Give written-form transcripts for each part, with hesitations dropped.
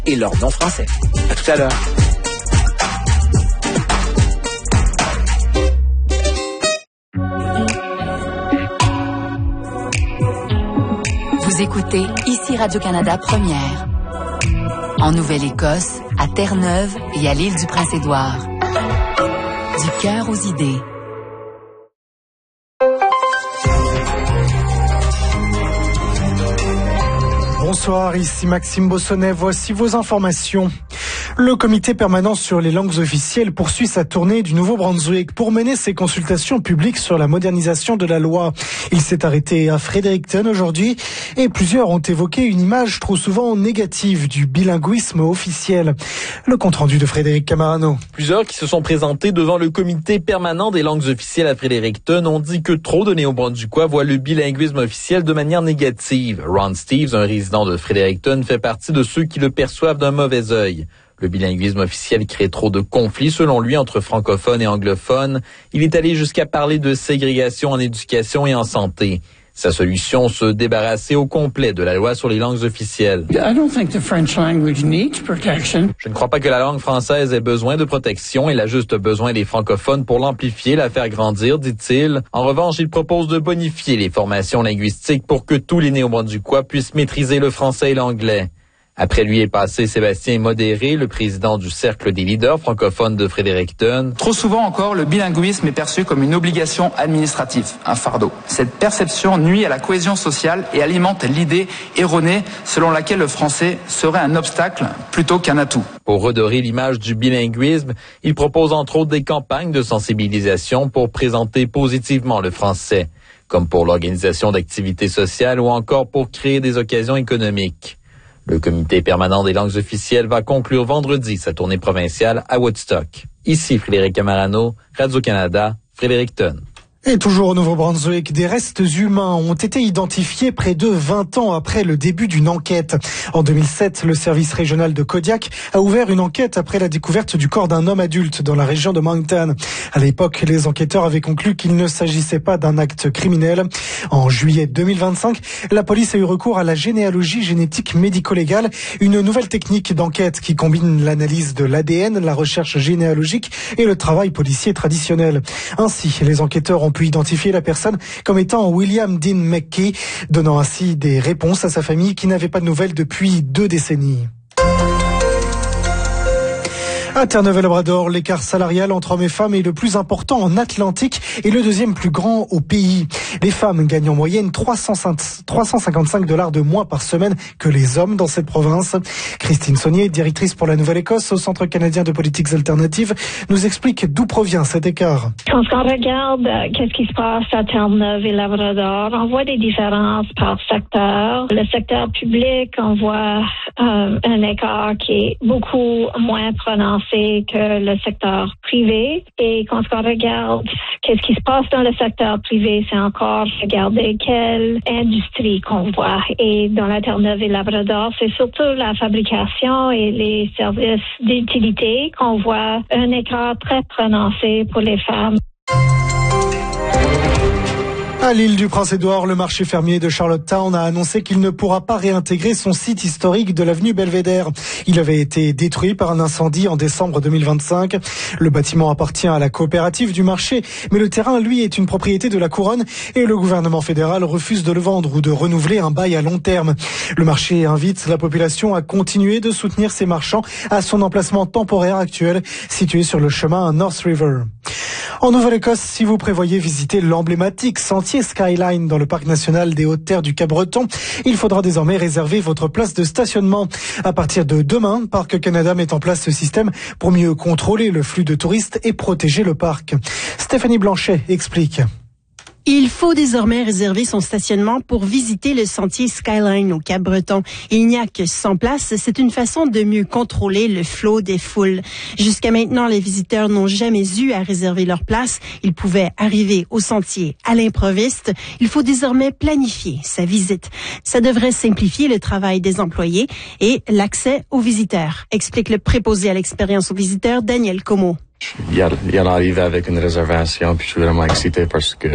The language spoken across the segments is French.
et leurs noms français. À tout à l'heure. Vous écoutez ici Radio-Canada Première. En Nouvelle-Écosse, à Terre-Neuve et à l'île du Prince-Édouard. Du cœur aux idées. Bonsoir, ici Maxime Bossonnet. Voici vos informations. Le comité permanent sur les langues officielles poursuit sa tournée du Nouveau-Brunswick pour mener ses consultations publiques sur la modernisation de la loi. Il s'est arrêté à Fredericton aujourd'hui et plusieurs ont évoqué une image trop souvent négative du bilinguisme officiel. Le compte-rendu de Frédéric Camarano. Plusieurs qui se sont présentés devant le comité permanent des langues officielles à Fredericton ont dit que trop de Néo-Brunswickois voient le bilinguisme officiel de manière négative. Ron Steves, un résident de Fredericton, fait partie de ceux qui le perçoivent d'un mauvais œil. Le bilinguisme officiel crée trop de conflits, selon lui, entre francophones et anglophones. Il est allé jusqu'à parler de ségrégation en éducation et en santé. Sa solution, se débarrasser au complet de la loi sur les langues officielles. Je ne crois pas que la langue française ait besoin de protection. Elle a juste besoin des francophones pour l'amplifier, la faire grandir, dit-il. En revanche, il propose de bonifier les formations linguistiques pour que tous les Néo-Brunswickois puissent maîtriser le français et l'anglais. Après lui est passé Sébastien Modéré, le président du Cercle des leaders francophones de Fredericton. Trop souvent encore, le bilinguisme est perçu comme une obligation administrative, un fardeau. Cette perception nuit à la cohésion sociale et alimente l'idée erronée selon laquelle le français serait un obstacle plutôt qu'un atout. Pour redorer l'image du bilinguisme, il propose entre autres des campagnes de sensibilisation pour présenter positivement le français, comme pour l'organisation d'activités sociales ou encore pour créer des occasions économiques. Le comité permanent des langues officielles va conclure vendredi sa tournée provinciale à Woodstock. Ici Frédéric Camarano, Radio-Canada, Fredericton. Et toujours au Nouveau-Brunswick, des restes humains ont été identifiés près de 20 ans après le début d'une enquête. En 2007, le service régional de Kodiak a ouvert une enquête après la découverte du corps d'un homme adulte dans la région de Moncton. À l'époque, les enquêteurs avaient conclu qu'il ne s'agissait pas d'un acte criminel. En juillet 2025, la police a eu recours à la généalogie génétique médico-légale, une nouvelle technique d'enquête qui combine l'analyse de l'ADN, la recherche généalogique et le travail policier traditionnel. Ainsi, les enquêteurs ont pu identifier la personne comme étant William Dean McKay, donnant ainsi des réponses à sa famille qui n'avait pas de nouvelles depuis 2 décennies. À Terre-Neuve-Labrador, l'écart salarial entre hommes et femmes est le plus important en Atlantique et le deuxième plus grand au pays. Les femmes gagnent en moyenne 355 $ de moins par semaine que les hommes dans cette province. Christine Saunier, directrice pour la Nouvelle-Écosse au Centre canadien de politiques alternatives, nous explique d'où provient cet écart. Quand on regarde qu'est-ce qui se passe à Terre-Neuve et Labrador, on voit des différences par secteur. Le secteur public, on voit un écart qui est beaucoup moins prononcé que le secteur privé. Et quand on regarde qu'est-ce qui se passe dans le secteur privé, c'est encore regarder quelle industrie qu'on voit. Et dans la Terre-Neuve et Labrador, c'est surtout la fabrication et les services d'utilité qu'on voit un écart très prononcé pour les femmes. À l'île du Prince-Édouard, le marché fermier de Charlottetown a annoncé qu'il ne pourra pas réintégrer son site historique de l'avenue Belvédère. Il avait été détruit par un incendie en décembre 2025. Le bâtiment appartient à la coopérative du marché, mais le terrain, lui, est une propriété de la couronne et le gouvernement fédéral refuse de le vendre ou de renouveler un bail à long terme. Le marché invite la population à continuer de soutenir ses marchands à son emplacement temporaire actuel, situé sur le chemin North River. En Nouvelle-Écosse, si vous prévoyez visiter l'emblématique sentier Skyline dans le parc national des Hautes-Terres du Cap-Breton, il faudra désormais réserver votre place de stationnement. À partir de demain, Parc Canada met en place ce système pour mieux contrôler le flux de touristes et protéger le parc. Stéphanie Blanchet explique. Il faut désormais réserver son stationnement pour visiter le sentier Skyline au Cap-Breton. Il n'y a que 100 places. C'est une façon de mieux contrôler le flot des foules. Jusqu'à maintenant, les visiteurs n'ont jamais eu à réserver leur place. Ils pouvaient arriver au sentier à l'improviste. Il faut désormais planifier sa visite. Ça devrait simplifier le travail des employés et l'accès aux visiteurs, explique le préposé à l'expérience aux visiteurs, Daniel Como. Il y en arrive avec une réservation, puis je suis vraiment excité parce que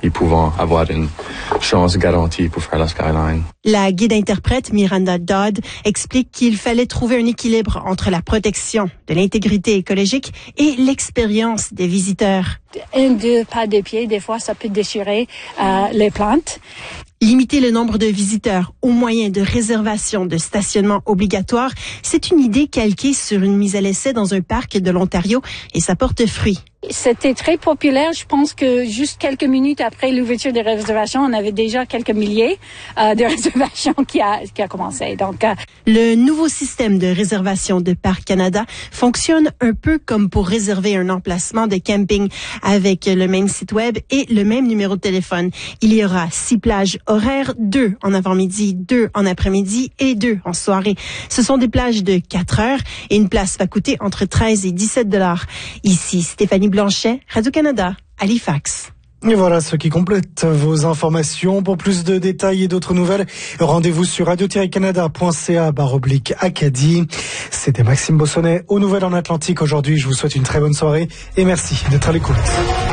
ils pouvaient avoir une chance garantie pour faire la Skyline. La guide-interprète Miranda Dodd explique qu'il fallait trouver un équilibre entre la protection de l'intégrité écologique et l'expérience des visiteurs. 1-2 pas de pied, des fois, ça peut déchirer les plantes. Limiter le nombre de visiteurs au moyen de réservation de stationnement obligatoire, c'est une idée calquée sur une mise à l'essai dans un parc de l'Ontario et ça porte fruit. C'était très populaire. Je pense que juste quelques minutes après l'ouverture des réservations, on avait déjà quelques milliers de réservations qui a commencé. Donc, le nouveau système de réservation de Parcs Canada fonctionne un peu comme pour réserver un emplacement de camping avec le même site web et le même numéro de téléphone. Il y aura 6 plages horaires, 2 en avant-midi, 2 en après-midi et 2 en soirée. Ce sont des plages de 4 heures et une place va coûter entre 13 et 17 $. Ici Stéphanie Blanchet, Radio-Canada, Halifax. Et voilà ce qui complète vos informations. Pour plus de détails et d'autres nouvelles, rendez-vous sur radio-canada.ca/Acadie. C'était Maxime Bossonnet aux Nouvelles en Atlantique aujourd'hui. Je vous souhaite une très bonne soirée et merci d'être à l'écoute.